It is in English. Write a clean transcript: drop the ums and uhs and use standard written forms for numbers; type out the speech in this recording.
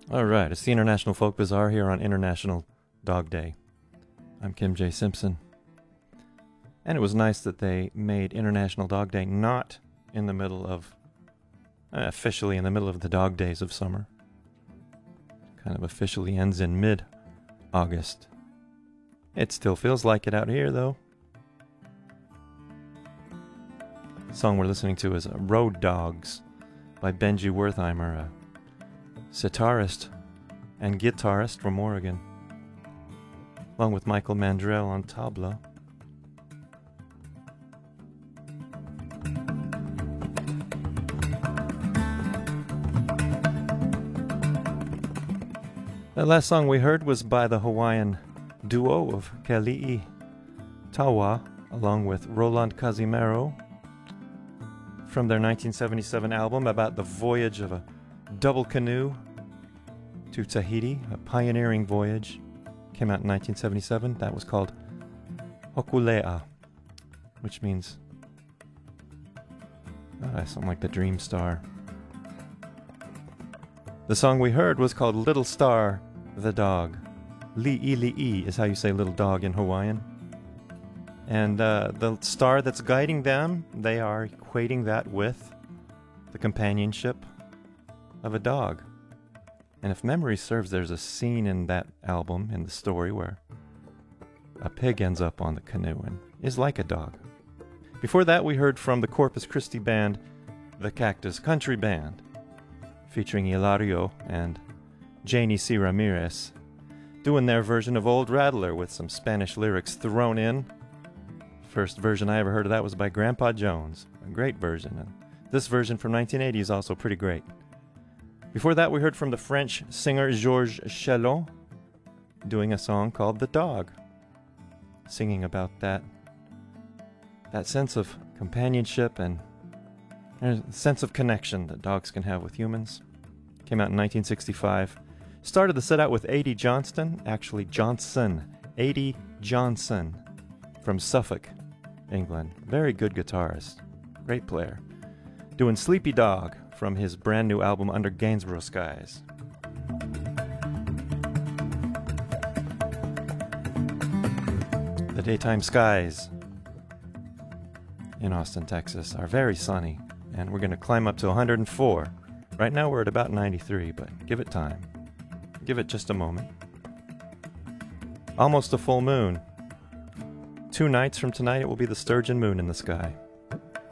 All right, it's the International Folk Bazaar here on International Dog Day. I'm Kim J. Simpson. And it was nice that they made International Dog Day not in the middle of, officially in the middle of the dog days of summer. Kind of officially ends in mid-August. It still feels like it out here, though. The song we're listening to is Road Dogs by Benji Wertheimer, a sitarist and guitarist from Oregon, along with Michael Mandrell on tabla. The last song we heard was by the Hawaiian duo of Kali'i Tawa, along with Roland Casimero, from their 1977 album about the voyage of a double canoe to Tahiti, a pioneering voyage. Came out in 1977. That was called Hokulea, which means something like the Dream Star. The song we heard was called Little Star, the Dog. Li'i is how you say little dog in Hawaiian. And the star that's guiding them, they are equating that with the companionship of a dog. And if memory serves, there's a scene in that album, in the story, where a pig ends up on the canoe and is like a dog. Before that, we heard from the Corpus Christi band, the Cactus Country Band, featuring Hilario and Janie C. Ramirez, doing their version of Old Rattler with some Spanish lyrics thrown in. First version I ever heard of that was by Grandpa Jones, a great version, and this version from 1980 is also pretty great. Before that, we heard from the French singer Georges Chelon doing a song called The Dog, singing about that sense of companionship and a sense of connection that dogs can have with humans. Came out in 1965. Started the set out with A.D. Johnson, A.D. Johnson from Suffolk, England. Very good guitarist, great player. Doing Sleepy Dog from his brand new album Under Gainsborough Skies. The daytime skies in Austin, Texas are very sunny, and we're going to climb up to 104. Right now we're at about 93, but give it time. Give it just a moment. Almost a full moon. 2 nights from tonight it will be the sturgeon moon in the sky.